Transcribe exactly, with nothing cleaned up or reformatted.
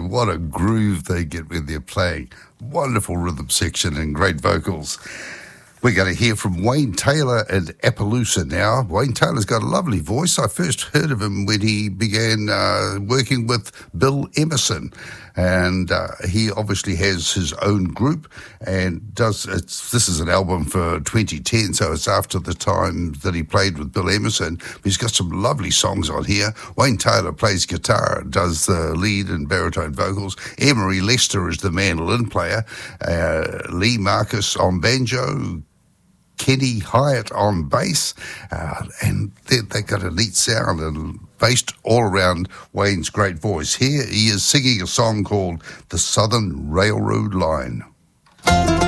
and what a groove they get when they're playing. Wonderful rhythm section and great vocals. We're going to hear from Wayne Taylor and Appaloosa now. Wayne Taylor's got a lovely voice. I first heard of him when he began uh, working with Bill Emerson. And uh, he obviously has his own group and does, it's, this is an album for twenty ten, so it's after the time that he played with Bill Emerson. But he's got some lovely songs on here. Wayne Taylor plays guitar, does the lead and baritone vocals. Emery Lester is the mandolin player. Uh, Lee Marcus on banjo. Kenny Hyatt on bass, uh, and they, they got a neat sound and based all around Wayne's great voice. Here he is singing a song called The Southern Railroad Line.